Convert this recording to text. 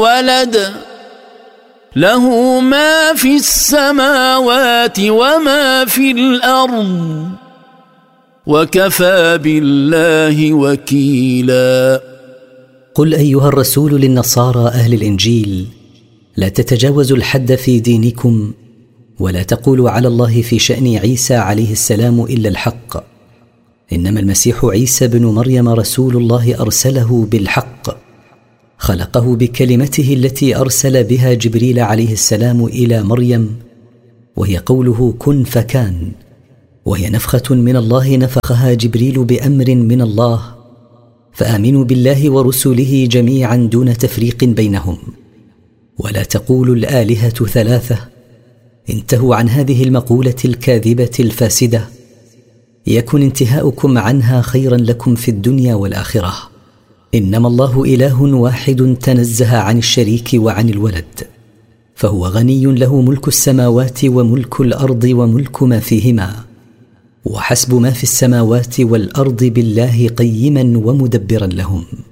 ولد له ما في السماوات وما في الأرض وكفى بالله وكيلا. قل أيها الرسول للنصارى أهل الإنجيل: لا تتجاوزوا الحد في دينكم، ولا تقولوا على الله في شأن عيسى عليه السلام إلا الحق، إنما المسيح عيسى بن مريم رسول الله أرسله بالحق، خلقه بكلمته التي أرسل بها جبريل عليه السلام إلى مريم، وهي قوله كن فكان، وهي نفخة من الله نفخها جبريل بأمر من الله. فآمنوا بالله ورسله جميعا دون تفريق بينهم، ولا تقولوا الآلهة ثلاثة، انتهوا عن هذه المقولة الكاذبة الفاسدة، يكن انتهاؤكم عنها خيرا لكم في الدنيا والآخرة. إنما الله إله واحد تنزه عن الشريك وعن الولد، فهو غني له ملك السماوات وملك الأرض وملك ما فيهما، وحسب ما في السماوات والأرض بالله قيما ومدبرا لهم.